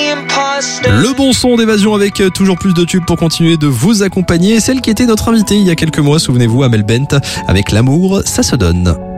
Le bon son d'Évasion avec toujours plus de tubes pour continuer de vous accompagner. Celle qui était notre invitée il y a quelques mois, souvenez-vous, Amel Bent, avec L'amour, ça se donne.